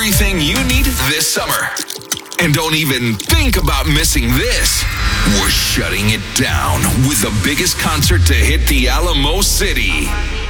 everything you need this summer. And don't even think about missing this. We're shutting it down with the biggest concert to hit the Alamo City.